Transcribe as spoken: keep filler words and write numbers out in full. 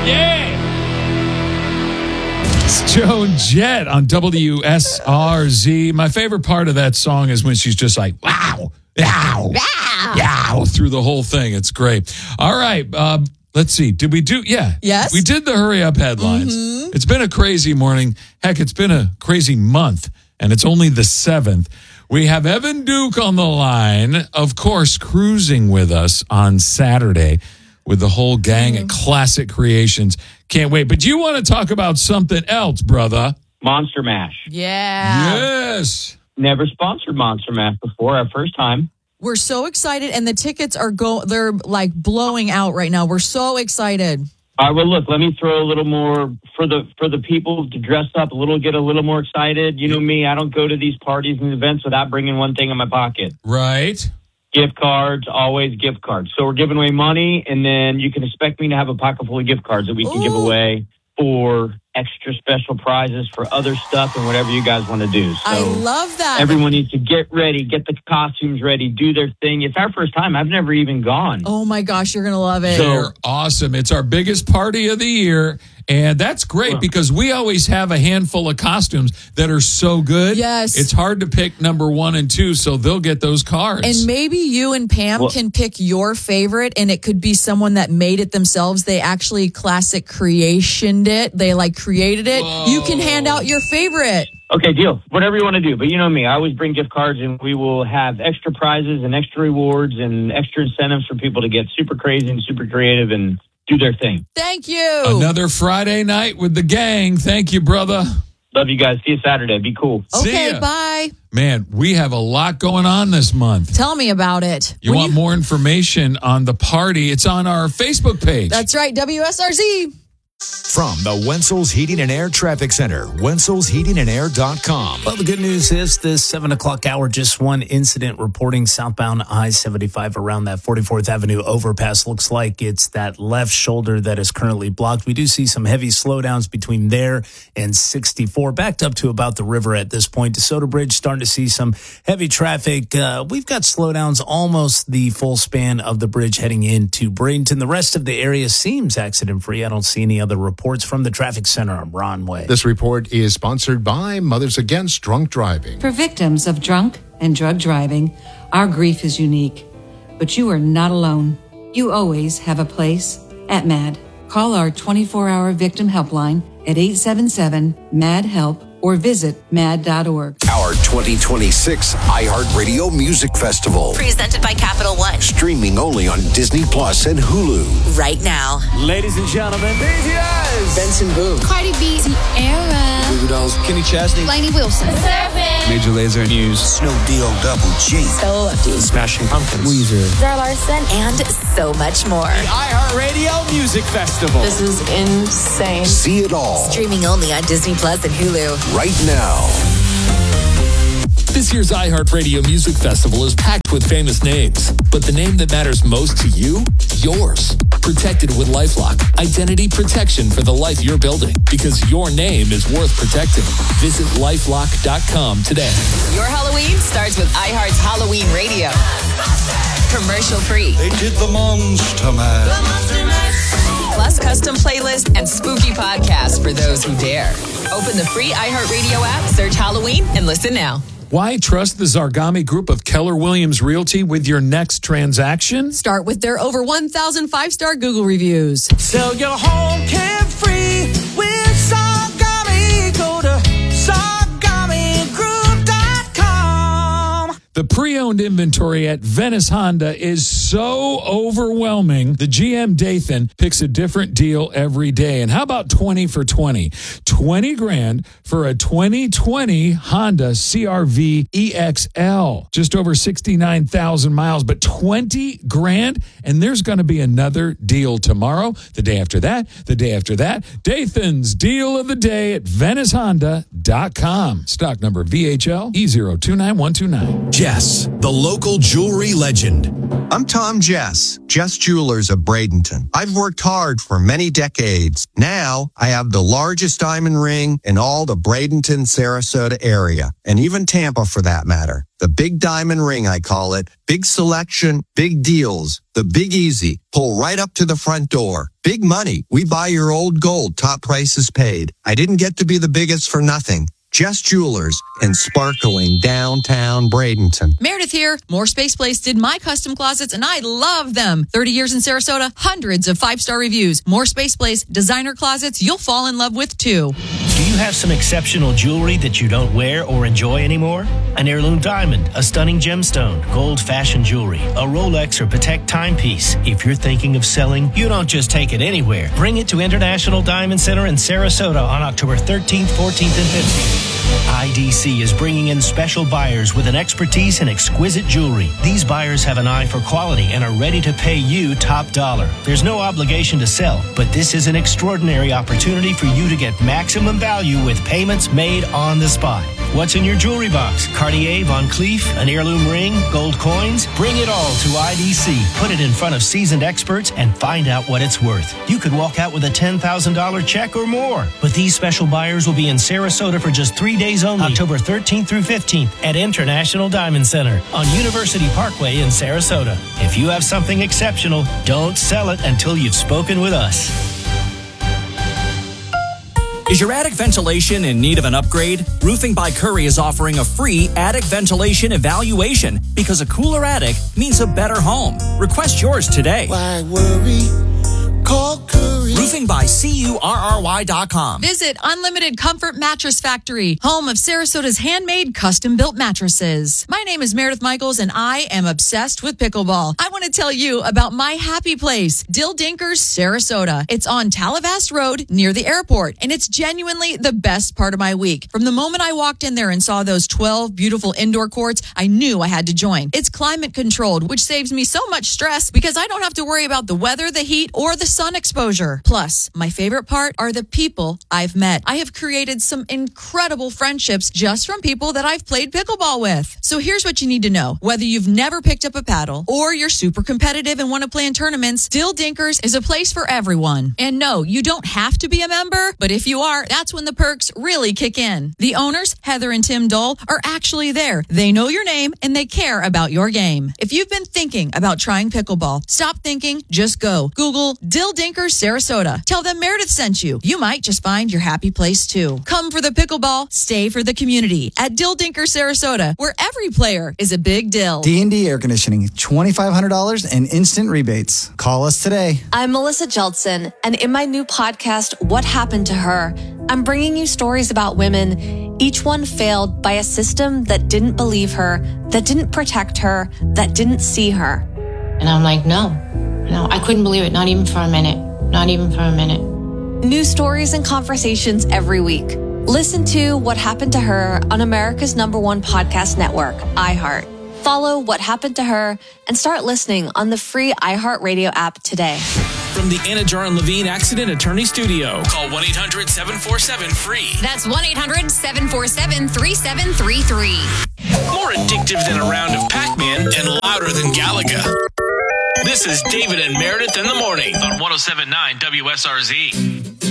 Yeah. It's Joan Jett on W S R Z. My favorite part of that song is when she's just like, wow, wow, wow, wow, through the whole thing. It's great. All right. Uh, let's see. Did we do? Yeah. Yes. We did the hurry up headlines. Mm-hmm. It's been a crazy morning. Heck, it's been a crazy month, and it's only the seventh. We have Evan Duke on the line, of course, cruising with us on Saturday with the whole gang mm. at Classic Creations. Can't wait. But you want to talk about something else, brother? Monster Mash. Yeah. Yes. Never sponsored Monster Mash before, our first time. We're so excited, and the tickets are go they're like blowing out right now. We're so excited. All right, well, look, let me throw a little more for the for the people to dress up a little, get a little more excited. You know me, I don't go to these parties and events without bringing one thing in my pocket. Right. Gift cards, always gift cards. So we're giving away money, and then you can expect me to have a pocket full of gift cards that we can Ooh. give away for extra special prizes for other stuff and whatever you guys want to do. So I love that. Everyone needs to get ready, get the costumes ready, do their thing. It's our first time. I've never even gone. Oh, my gosh, you're going to love it. They're awesome. It's our biggest party of the year. And that's great wow. because we always have a handful of costumes that are so good. Yes. It's hard to pick number one and two, so they'll get those cards. And maybe you and Pam well, can pick your favorite, and it could be someone that made it themselves. They actually Classic Creationed it. They, like, created it. Whoa. You can hand out your favorite. Okay, deal. Whatever you want to do. But you know me, I always bring gift cards, and we will have extra prizes and extra rewards and extra incentives for people to get super crazy and super creative and do their thing. Thank you. Another Friday night with the gang. Thank you, brother. Love you guys. See you Saturday. Be cool. Okay, bye. Man, we have a lot going on this month. Tell me about it. You when want you... more information on the party? It's on our Facebook page. That's right, W S R Z. From the Wenzel's Heating and Air Traffic Center, Wenzel's Heating and Air dot com. Well, the good news is this seven o'clock hour, just one incident reporting southbound I seventy-five around that forty-fourth Avenue overpass. Looks like it's that left shoulder that is currently blocked. We do see some heavy slowdowns between there and sixty-four, backed up to about the river at this point. DeSoto Bridge starting to see some heavy traffic. Uh, we've got slowdowns almost the full span of the bridge heading into Bradenton. The rest of the area seems accident-free. I don't see any other the reports from the traffic center on Ron Way. This report is sponsored by Mothers Against Drunk Driving. For victims of drunk and drug driving, our grief is unique, but you are not alone. You always have a place at MAD. Call our twenty-four hour victim helpline at eight seven seven, M A D, HELP or visit mad dot org. Our twenty twenty-six iHeartRadio Music Festival. Presented by Capital One. Streaming only on Disney Plus and Hulu. Right now. Ladies and gentlemen, B T S. Benson Boone. Cardi B. Tierra. Goo Goo Dolls. Kenny Chesney. Lainey Wilson. Surfing. Major Lazer. News. Snoop D-O Double G. Stella Lefty. Smashing Pumpkins. Weezer. Zara Larson. And so much more. The iHeartRadio Music Festival. This is insane. See it all. Streaming only on Disney Plus and Hulu. Right now. This year's iHeartRadio Music Festival is packed with famous names, but the name that matters most to you, yours. Protected with LifeLock, identity protection for the life you're building, because your name is worth protecting. Visit lifelock dot com today. Your Halloween starts with iHeart's Halloween Radio. Commercial free. They did the Monster Mash. The Monster Mash. Plus custom playlist and spooky podcasts for those who dare. Open the free iHeartRadio app, search Halloween, and listen now. Why trust the Zargami Group of Keller Williams Realty with your next transaction? Start with their over one thousand five-star Google reviews. Sell your home carefree with Zargami. Go to Zargami Group dot com. The pre-owned inventory at Venice Honda is so overwhelming. The G M Dathan picks a different deal every day. And how about twenty for twenty? twenty grand for a twenty twenty Honda C R V E X L. Just over sixty-nine thousand miles, but twenty grand. And there's going to be another deal tomorrow, the day after that, the day after that. Dathan's deal of the day at Venice Honda dot com. Stock number V H L E zero two nine one two nine. Jess, the local jewelry legend. I'm tired Tom Jess, Jess Jewelers of Bradenton. I've worked hard for many decades. Now I have the largest diamond ring in all the Bradenton, Sarasota area, and even Tampa for that matter. The big diamond ring, I call it. Big selection, big deals. The Big Easy. Pull right up to the front door. Big money. We buy your old gold. Top prices paid. I didn't get to be the biggest for nothing. Jess Jewelers in sparkling downtown Bradenton. Meredith here. More Space Place did my custom closets, and I love them. thirty years in Sarasota, hundreds of five-star reviews. More Space Place designer closets you'll fall in love with, too. Do you have some exceptional jewelry that you don't wear or enjoy anymore? An heirloom diamond, a stunning gemstone, gold fashion jewelry, a Rolex or Patek timepiece. If you're thinking of selling, you don't just take it anywhere. Bring it to International Diamond Center in Sarasota on October thirteenth, fourteenth, and fifteenth. I D C is bringing in special buyers with an expertise in exquisite jewelry. These buyers have an eye for quality and are ready to pay you top dollar. There's no obligation to sell, but this is an extraordinary opportunity for you to get maximum value with payments made on the spot. What's in your jewelry box? Cartier, Von Cleef, an heirloom ring, gold coins? Bring it all to I D C. Put it in front of seasoned experts and find out what it's worth. You could walk out with a ten thousand dollars check or more. But these special buyers will be in Sarasota for just three days only, October thirteenth through fifteenth at International Diamond Center on University Parkway in Sarasota. If you have something exceptional, don't sell it until you've spoken with us. Is your attic ventilation in need of an upgrade? Roofing by Curry is offering a free attic ventilation evaluation because a cooler attic means a better home. Request yours today. Why worry? Call Curry. Roofing by C U R R Y dot com. Visit Unlimited Comfort Mattress Factory, home of Sarasota's handmade custom-built mattresses. My name is Meredith Michaels, and I am obsessed with pickleball. I want to tell you about my happy place, Dill Dinkers, Sarasota. It's on Talavast Road near the airport, and it's genuinely the best part of my week. From the moment I walked in there and saw those twelve beautiful indoor courts, I knew I had to join. It's climate controlled, which saves me so much stress because I don't have to worry about the weather, the heat, or the sun exposure. Plus, my favorite part are the people I've met. I have created some incredible friendships just from people that I've played pickleball with. So here's what you need to know. Whether you've never picked up a paddle or you're super competitive and want to play in tournaments, Dill Dinkers is a place for everyone. And no, you don't have to be a member, but if you are, that's when the perks really kick in. The owners, Heather and Tim Dole, are actually there. They know your name and they care about your game. If you've been thinking about trying pickleball, stop thinking, just go. Google Dill Dinkers Sarasota. Tell them Meredith sent you. You might just find your happy place too. Come for the pickleball, stay for the community at Dill Dinkers Sarasota, where every player is a big deal. D and D Air Conditioning, twenty-five hundred dollars and instant rebates. Call us today. I'm Melissa Jeltsin, and in my new podcast, What Happened to Her, I'm bringing you stories about women, each one failed by a system that didn't believe her, that didn't protect her, that didn't see her. And I'm like, no, no, I couldn't believe it, not even for a minute. Not even for a minute. New stories and conversations every week. Listen to What Happened to Her on America's number one podcast network, iHeart. Follow What Happened to Her and start listening on the free iHeartRadio app today. From the Anna Jar and Levine Accident Attorney Studio. Call one eight hundred seven four seven free. That's one eight hundred seven four seven three seven three three. More addictive than a round of Pac-Man and louder than Galaga. This is David and Meredith in the morning on one oh seven point nine W S R Z.